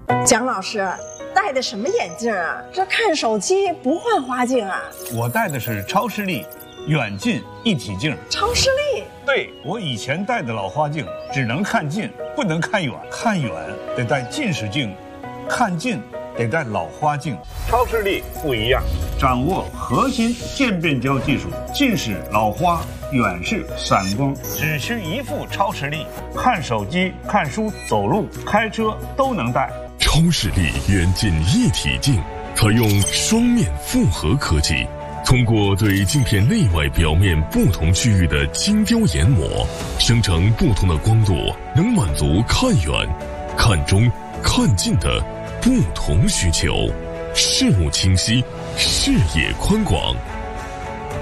蒋老师戴的什么眼镜啊？这看手机不换花镜啊？ 我戴的是超视力远近一体镜。 超视力？ 对，我以前戴的老花镜只能看近，不能看远，看远得戴近视镜，看近得戴老花镜。超视力不一样，掌握核心渐变焦技术，近视、老花、远视、散光，只需一副超视力，看手机、看书、走路、开车都能戴。 超视力远近一体镜采用双面复合科技，通过对镜片内外表面不同区域的精雕研磨，生成不同的光度，能满足看远、看中、看近的不同需求，视目清晰，视野宽广。